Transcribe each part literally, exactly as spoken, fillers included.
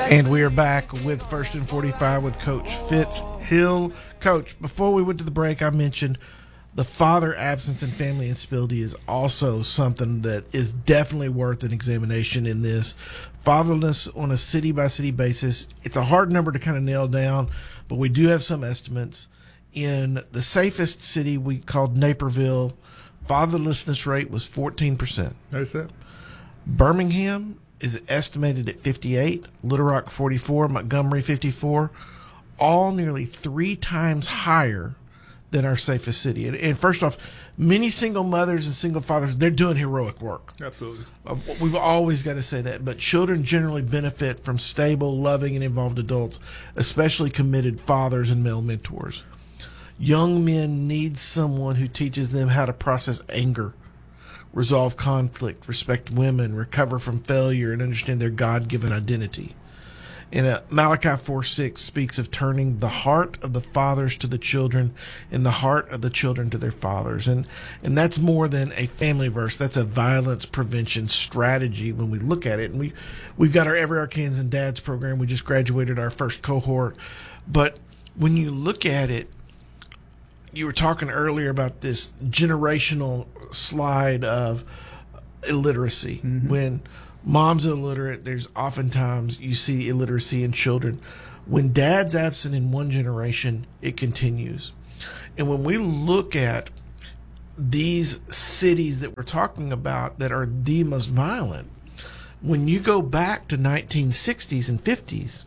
And we are back with First and forty-five with Coach Fitz Hill. Coach, before we went to the break, I mentioned the father absence and family instability is also something that is definitely worth an examination in this. Fatherless on a city-by-city basis, it's a hard number to kind of nail down, but we do have some estimates. In the safest city we called Naperville, fatherlessness rate was fourteen percent. That's it. Birmingham is estimated at fifty-eight, Little Rock forty-four, Montgomery fifty-four, all nearly three times higher than our safest city. And, and first off, many single mothers and single fathers, they're doing heroic work. Absolutely. Uh, we've always got to say that. But children generally benefit from stable, loving, and involved adults, especially committed fathers and male mentors. Young men need someone who teaches them how to process anger, resolve conflict, respect women, recover from failure, and understand their God-given identity. And uh, Malachi four six speaks of turning the heart of the fathers to the children and the heart of the children to their fathers. And and that's more than a family verse. That's a violence prevention strategy when we look at it. And we, we've got our Every Arkansan Dads program. We just graduated our first cohort. But when you look at it, you were talking earlier about this generational slide of illiteracy. Mm-hmm. When mom's illiterate, there's oftentimes you see illiteracy in children. When dad's absent in one generation, it continues. And when we look at these cities that we're talking about that are the most violent, when you go back to nineteen sixties and fifties,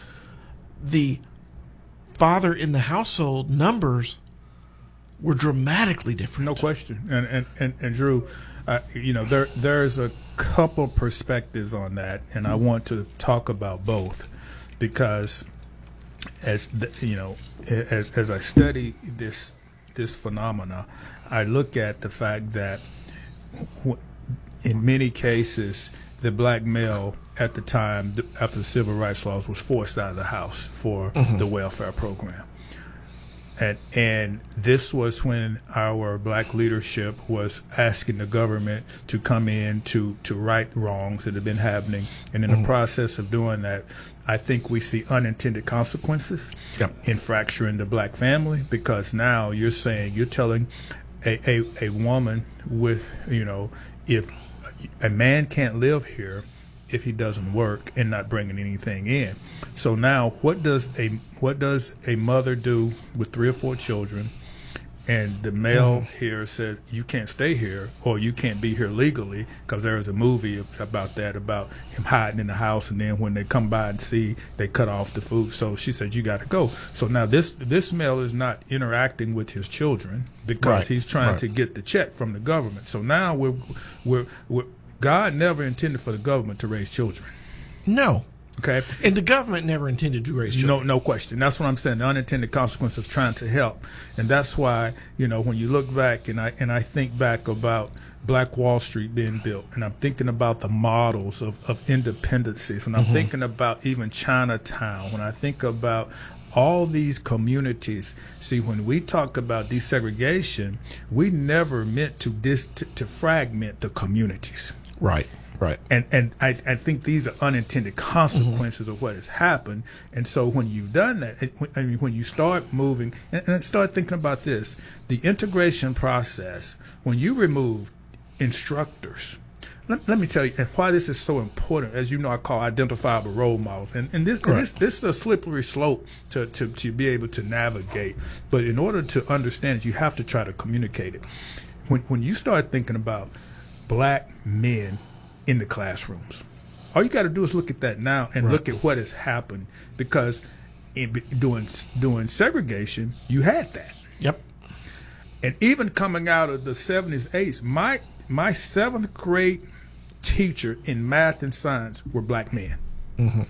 the father in the household numbers were dramatically different. No question. And and, and, and Drew, uh, you know, there there's a couple perspectives on that, and I want to talk about both because as the, you know, as as I study this this phenomena, I look at the fact that in many cases the black male at the time after the civil rights laws was forced out of the house for mm-hmm. the welfare program. And, and this was when our black leadership was asking the government to come in to, to right wrongs that have been happening. And in mm-hmm. the process of doing that, I think we see unintended consequences yep. in fracturing the black family, because now you're saying, you're telling a, a, a woman with, you know, if a man can't live here if he doesn't work and not bringing anything in. So now what does a what does a mother do with three or four children, and the male mm-hmm. here says you can't stay here or you can't be here legally, because there was a movie about that, about him hiding in the house, and then when they come by and see, they cut off the food. So she said you got to go. So now this this male is not interacting with his children because right. he's trying right. to get the check from the government. So now we're we're, we're God never intended for the government to raise children. No. Okay. And the government never intended to raise children. No, no question. That's what I'm saying. The unintended consequence of trying to help. And that's why, you know, when you look back and I and I think back about Black Wall Street being built, and I'm thinking about the models of, of independencies, and I'm mm-hmm. thinking about even Chinatown, when I think about all these communities. See, when we talk about desegregation, we never meant to dis to, to fragment the communities. Right, right. And and I, I think these are unintended consequences mm-hmm. of what has happened. And so when you've done that, it, I mean, when you start moving, and, and start thinking about this, the integration process, when you remove instructors, let, let me tell you, and why this is so important, as you know, I call identifiable role models. And, and this, this this is a slippery slope to, to, to be able to navigate. But in order to understand it, you have to try to communicate it. When, when you start thinking about black men in the classrooms, all you got to do is look at that now and right. look at what has happened, because in doing doing segregation, you had that. Yep. And even coming out of the seventies, eighties, my my seventh grade teacher in math and science were black men. Mm-hmm.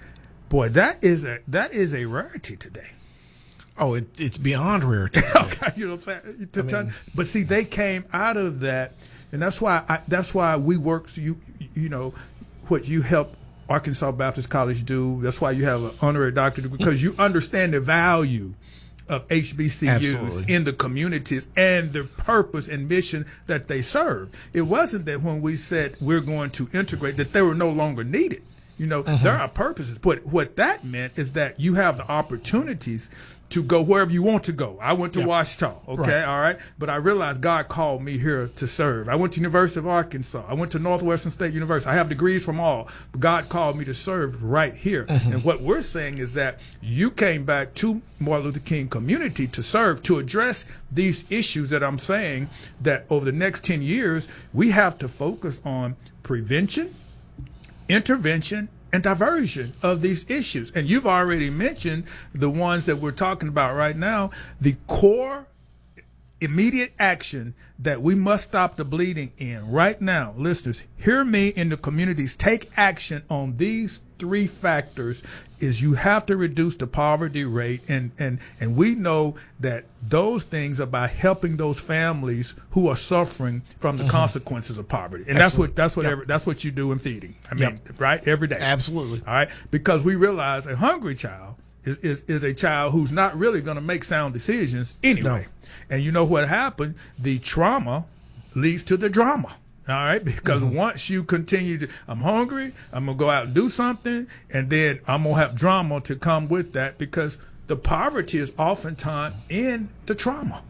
Boy, that is a that is a rarity today. Oh, it, it's beyond rarity. Okay, you know what I'm saying? I mean, but see, they came out of that. And that's why I, that's why we work. So you you know what you help Arkansas Baptist College do. That's why you have an honorary doctorate, because you understand the value of H B C Us Absolutely. In the communities and the purpose and mission that they serve. It wasn't that when we said we're going to integrate that they were no longer needed. You know, mm-hmm. there are purposes. But what that meant is that you have the opportunities to go wherever you want to go. I went to yep. Ouachita, okay, right. all right? But I realized God called me here to serve. I went to University of Arkansas. I went to Northwestern State University. I have degrees from all. But God called me to serve right here. Mm-hmm. And what we're saying is that you came back to Martin Luther King community to serve, to address these issues that I'm saying that over the next ten years, we have to focus on prevention, intervention, and diversion of these issues. And you've already mentioned the ones that we're talking about right now, the core immediate action that we must stop the bleeding in right now. Listeners, hear me in the communities. Take action on these three factors. Is you have to reduce the poverty rate, and and and we know that those things are by helping those families who are suffering from the mm-hmm. consequences of poverty. And Absolutely. that's what that's what yep. every, that's what you do in feeding. I mean, yep. right? Every day. Absolutely. All right? Because we realize a hungry child is is, is a child who's not really going to make sound decisions anyway. No. And you know what happened? The trauma leads to the drama. All right, because mm-hmm. once you continue to, I'm hungry, I'm going to go out and do something, and then I'm going to have drama to come with that, because the poverty is oftentimes in the trauma.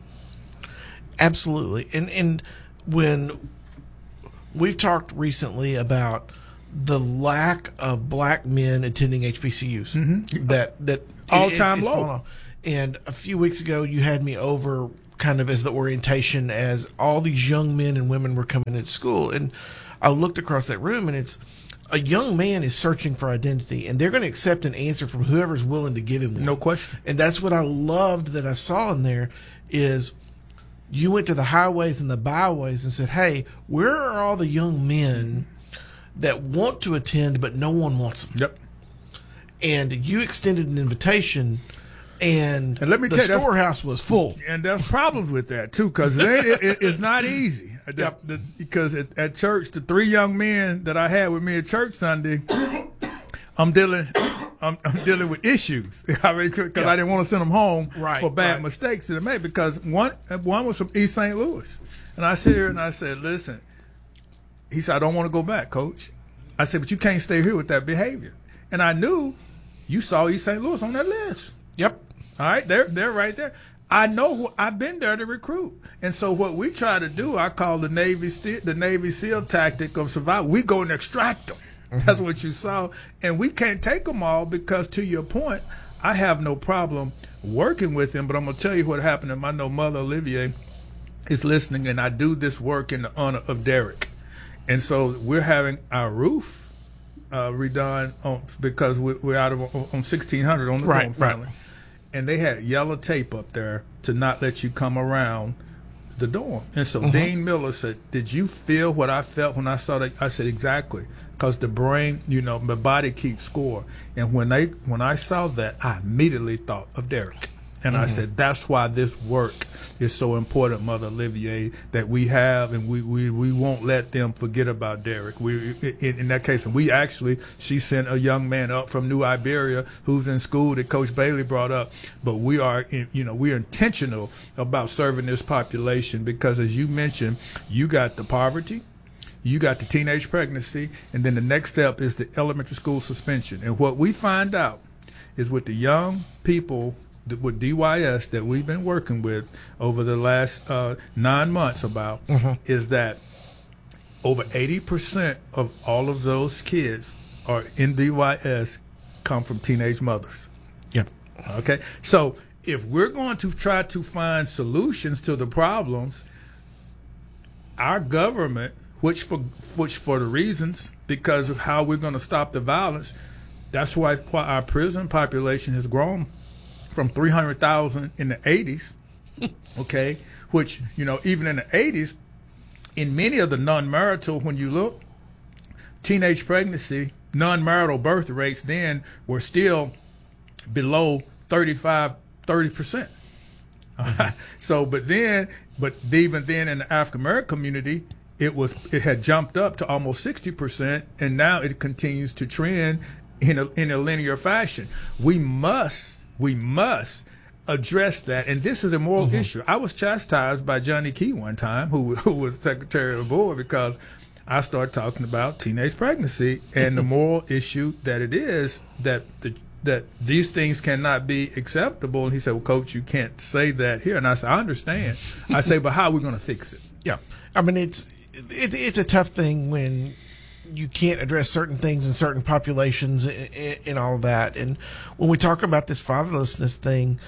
Absolutely. And and when we've talked recently about the lack of black men attending H B C Us, mm-hmm. that, that all-time low. And a few weeks ago, you had me over kind of as the orientation as all these young men and women were coming into school. And I looked across that room, and it's a young man is searching for identity, and they're going to accept an answer from whoever's willing to give him one. No question. And that's what I loved that I saw in there is you went to the highways and the byways and said, hey, where are all the young men that want to attend but no one wants them? Yep. And you extended an invitation, and, and let me the tell you, storehouse was full. And there's problems with that, too, because it, it, it, it's not easy. Yep. The, the, because at, at church, the three young men that I had with me at church Sunday, I'm dealing I'm, I'm dealing with issues. I mean, because yep. I didn't want to send them home right, for bad right. mistakes that they made, because one, one was from East Saint Louis. And I sit here and I said, listen, he said, I don't want to go back, Coach. I said, but you can't stay here with that behavior. And I knew you saw East Saint Louis on that list. Yep. All right, they're they're right there. I know I've been there to recruit, and so what we try to do, I call the Navy SEAL, the Navy SEAL tactic of survival. We go and extract them. Mm-hmm. That's what you saw, and we can't take them all because, to your point, I have no problem working with them. But I'm gonna tell you what happened. And I know Mother Olivier is listening, and I do this work in the honor of Derek, and so we're having our roof uh, redone on, because we're, we're out of on sixteen hundred on the right, dorm finally. Right. And they had yellow tape up there to not let you come around the dorm. And so mm-hmm. Dean Miller said, did you feel what I felt when I saw that? I said, exactly. Because the brain, you know, my body keeps score. And when they, when I saw that, I immediately thought of Derek. And mm-hmm. I said, that's why this work is so important, Mother Olivier, that we have, and we, we, we won't let them forget about Derek. We in, in that case, and we actually, she sent a young man up from New Iberia who's in school that Coach Bailey brought up. But we are, in, you know, we are intentional about serving this population because, as you mentioned, you got the poverty, you got the teenage pregnancy, and then the next step is the elementary school suspension. And what we find out is with the young people with D Y S that we've been working with over the last uh, nine months about mm-hmm. is that over eighty percent of all of those kids are in D Y S come from teenage mothers. Yep. Okay. So if we're going to try to find solutions to the problems, our government, which for which for the reasons because of how we're going to stop the violence, that's why, why our prison population has grown from three hundred thousand in the eighties, okay, which, you know, even in the eighties, in many of the non-marital, when you look, teenage pregnancy, non-marital birth rates then were still below thirty-five, thirty percent. Mm-hmm. So, but then, but even then in the African-American community, it was, it had jumped up to almost sixty percent, and now it continues to trend in a, in a linear fashion. We must We must address that, and this is a moral mm-hmm. issue. I was chastised by Johnny Key one time, who, who was Secretary of the Board, because I start talking about teenage pregnancy and the moral issue that it is that the that these things cannot be acceptable. And he said, well, Coach, you can't say that here. And I said, I understand. I say, but how are we going to fix it? Yeah. I mean, it's, it, it's a tough thing when you can't address certain things in certain populations and, and all of that. And when we talk about this fatherlessness thing,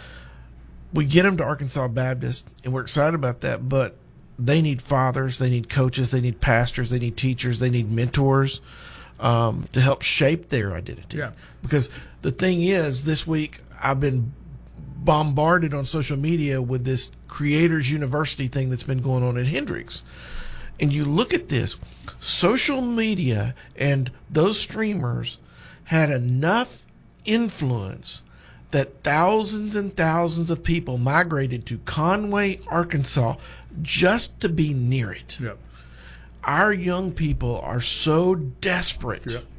we get them to Arkansas Baptist, and we're excited about that, but they need fathers, they need coaches, they need pastors, they need teachers, they need mentors um, to help shape their identity. Yeah. Because the thing is, this week I've been bombarded on social media with this Creators University thing that's been going on at Hendrix. And you look at this, social media and those streamers had enough influence that thousands and thousands of people migrated to Conway, Arkansas, just to be near it. Yep. Our young people are so desperate Yep.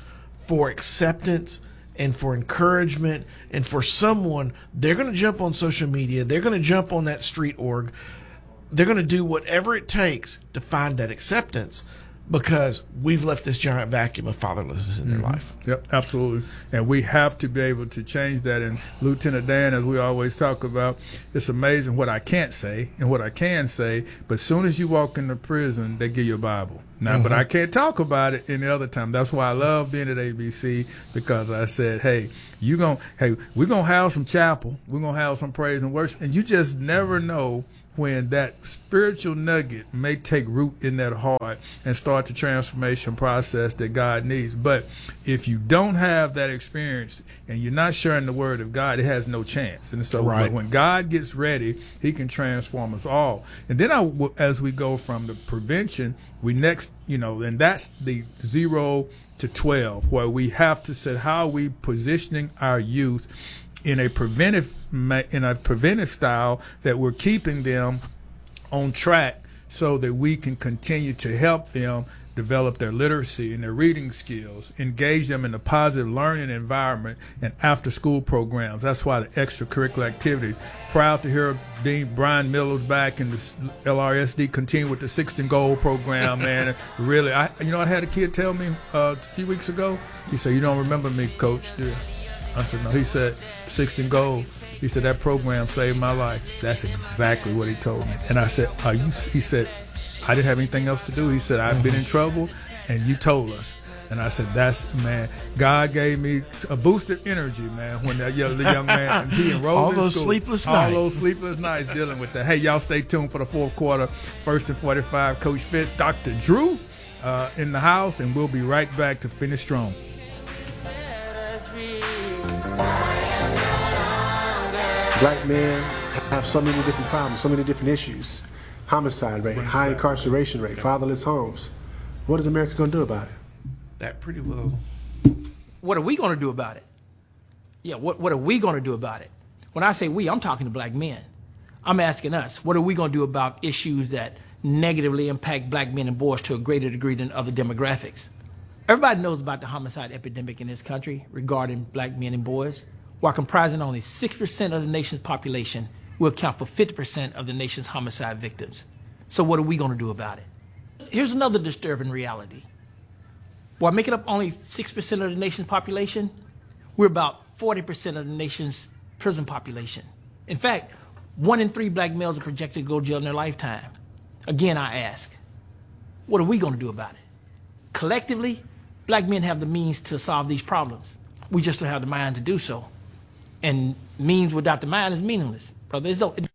for acceptance and for encouragement and for someone. They're going to jump on social media. They're going to jump on that street org. They're going to do whatever it takes to find that acceptance, because we've left this giant vacuum of fatherlessness in their Mm-hmm. life. Yep, absolutely. And we have to be able to change that. And Lieutenant Dan, as we always talk about, it's amazing what I can't say and what I can say. But as soon as you walk into prison, they give you a Bible. Now, Mm-hmm. but I can't talk about it any other time. That's why I love being at A B C, because I said, hey, you gonna, hey, we're going to have some chapel. We're going to have some praise and worship. And you just never know when that spiritual nugget may take root in that heart and start the transformation process that God needs. But if you don't have that experience and you're not sharing the word of God, it has no chance. And so Right. but when God gets ready, he can transform us all. And then I, as we go from the prevention, we next, you know, and that's the zero to twelve, where we have to say, how are we positioning our youth in a preventive in a preventive style that we're keeping them on track so that we can continue to help them develop their literacy and their reading skills, engage them in a positive learning environment and after school programs. That's why the extracurricular activities. Proud to hear Dean Brian Miller's back in the L R S D continue with the Sixth and Gold program, man. Really, I, you know, I had a kid tell me uh, a few weeks ago, he said, you don't remember me, Coach, do you? I said, no. He said, Sixth and Gold. He said, that program saved my life. That's exactly what he told me. And I said, are you? He said, I didn't have anything else to do. He said, I've been in trouble, and you told us. And I said, that's, man, God gave me a boost of energy, man, when that young, the young man, he enrolled All in those school. sleepless All nights. those sleepless nights dealing with that. Hey, y'all stay tuned for the fourth quarter. First and forty-five, Coach Fitz, Doctor Drew uh, in the house, and we'll be right back to finish strong. Black men have so many different problems, so many different issues. Homicide rate, high incarceration rate, fatherless homes. What is America going to do about it? That pretty well. What are we going to do about it? Yeah, what, what are we going to do about it? When I say we, I'm talking to black men. I'm asking us, what are we going to do about issues that negatively impact black men and boys to a greater degree than other demographics? Everybody knows about the homicide epidemic in this country regarding black men and boys. While comprising only six percent of the nation's population, will account for fifty percent of the nation's homicide victims. So what are we going to do about it? Here's another disturbing reality. While making up only six percent of the nation's population, we're about forty percent of the nation's prison population. In fact, one in three black males are projected to go to jail in their lifetime. Again, I ask, what are we going to do about it? Collectively, black men have the means to solve these problems. We just don't have the mind to do so. And means without the mind is meaningless, brother. It's no,